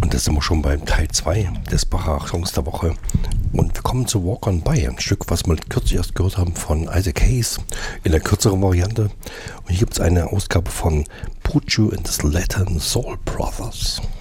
Und das sind wir schon beim Teil 2 des Bach-Songs der Woche. Und wir kommen zu Walk On By, ein Stück, was wir kürzlich erst gehört haben von Isaac Hayes in der kürzeren Variante. Und hier gibt es eine Ausgabe von Buju and the Latin Soul Brothers.